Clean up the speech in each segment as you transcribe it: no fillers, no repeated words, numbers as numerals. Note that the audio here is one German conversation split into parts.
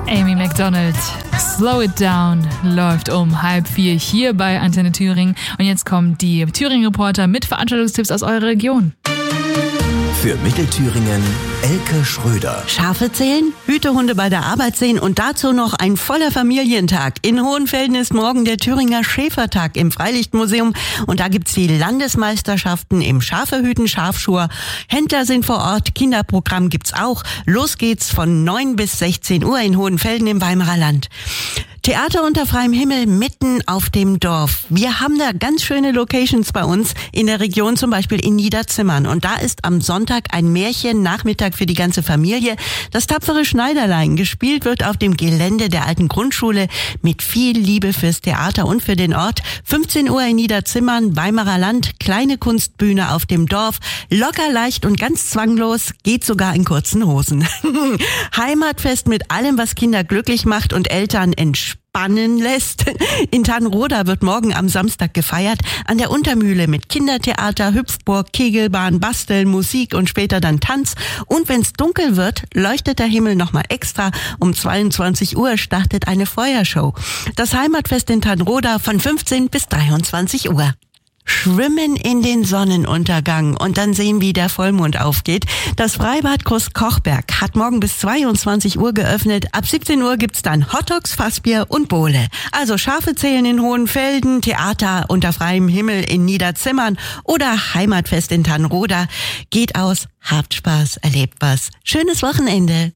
Amy Macdonald, Slow It Down, läuft um 3:30 hier bei Antenne Thüringen. Und jetzt kommen die Thüringen-Reporter mit Veranstaltungstipps aus eurer Region. Für Mittelthüringen Elke Schröder. Schafe zählen, Hütehunde bei der Arbeit sehen und dazu noch ein voller Familientag. In Hohenfelden ist morgen der Thüringer Schäfertag im Freilichtmuseum und da gibt's die Landesmeisterschaften im Schafehüten, Schafschur. Händler sind vor Ort, Kinderprogramm gibt's auch. Los geht's von 9 bis 16 Uhr in Hohenfelden im Weimarer Land. Theater unter freiem Himmel mitten auf dem Dorf. Wir haben da ganz schöne Locations bei uns in der Region, zum Beispiel in Niederzimmern. Und da ist am Sonntag ein Märchen-Nachmittag für die ganze Familie. Das tapfere Schneiderlein gespielt wird auf dem Gelände der alten Grundschule mit viel Liebe fürs Theater und für den Ort. 15 Uhr in Niederzimmern, Weimarer Land, kleine Kunstbühne auf dem Dorf. Locker, leicht und ganz zwanglos, geht sogar in kurzen Hosen. Heimatfest mit allem, was Kinder glücklich macht und Eltern entspannen lässt. In Tannroda wird morgen am Samstag gefeiert, an der Untermühle mit Kindertheater, Hüpfburg, Kegelbahn, Basteln, Musik und später dann Tanz. Und wenn's dunkel wird, leuchtet der Himmel nochmal extra. Um 22 Uhr startet eine Feuershow. Das Heimatfest in Tannroda von 15 bis 23 Uhr. Schwimmen in den Sonnenuntergang und dann sehen, wie der Vollmond aufgeht. Das Freibad Großkochberg hat morgen bis 22 Uhr geöffnet. Ab 17 Uhr gibt's dann Hotdogs, Fassbier und Bowle. Also Schafe zählen in Hohenfelden, Theater unter freiem Himmel in Niederzimmern oder Heimatfest in Tannroda. Geht aus, habt Spaß, erlebt was. Schönes Wochenende.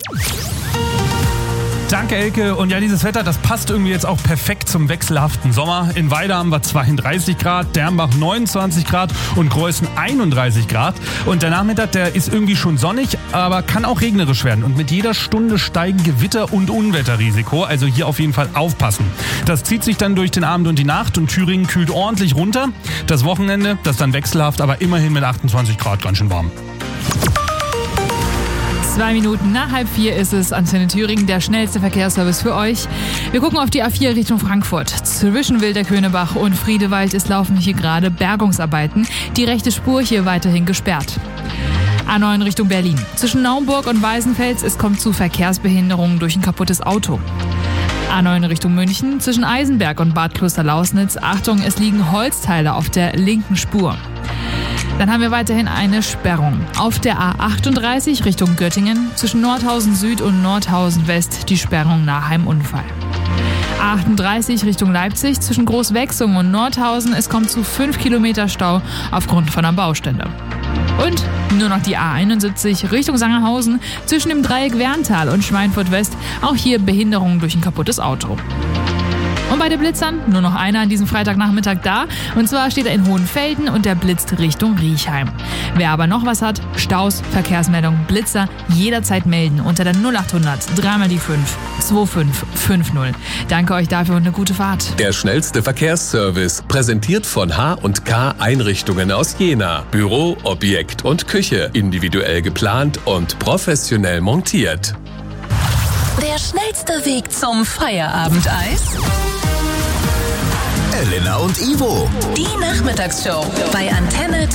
Danke, Elke. Und ja, dieses Wetter, das passt irgendwie jetzt auch perfekt zum wechselhaften Sommer. In Weida haben wir 32 Grad, Dernbach 29 Grad und Greußen 31 Grad. Und der Nachmittag, der ist irgendwie schon sonnig, aber kann auch regnerisch werden. Und mit jeder Stunde steigen Gewitter- und Unwetterrisiko. Also hier auf jeden Fall aufpassen. Das zieht sich dann durch den Abend und die Nacht und Thüringen kühlt ordentlich runter. Das Wochenende, das dann wechselhaft, aber immerhin mit 28 Grad ganz schön warm. 2 Minuten nach 3:30 ist es, Antenne Thüringen, der schnellste Verkehrsservice für euch. Wir gucken auf die A4 Richtung Frankfurt. Zwischen Wilderkönebach und Friedewald laufen hier gerade Bergungsarbeiten. Die rechte Spur hier weiterhin gesperrt. A9 Richtung Berlin. Zwischen Naumburg und Weißenfels, es kommt zu Verkehrsbehinderungen durch ein kaputtes Auto. A9 Richtung München. Zwischen Eisenberg und Bad Klosterlausnitz. Achtung, es liegen Holzteile auf der linken Spur. Dann haben wir weiterhin eine Sperrung. Auf der A38 Richtung Göttingen, zwischen Nordhausen Süd und Nordhausen West, die Sperrung nach einem Unfall. A38 Richtung Leipzig, zwischen Großwechsung und Nordhausen, es kommt zu 5 Kilometer Stau aufgrund von einer Baustelle. Und nur noch die A71 Richtung Sangerhausen, zwischen dem Dreieck Werntal und Schweinfurt West, auch hier Behinderung durch ein kaputtes Auto. Und bei den Blitzern nur noch einer an diesem Freitagnachmittag da. Und zwar steht er in Hohenfelden und der blitzt Richtung Riechheim. Wer aber noch was hat, Staus, Verkehrsmeldungen, Blitzer, jederzeit melden unter der 0800 3 die 5 2550. Danke euch dafür und eine gute Fahrt. Der schnellste Verkehrsservice, präsentiert von H&K Einrichtungen aus Jena. Büro, Objekt und Küche, individuell geplant und professionell montiert. Der schnellste Weg zum Feierabendeis? Elena und Ivo. Die Nachmittagsshow bei Antenne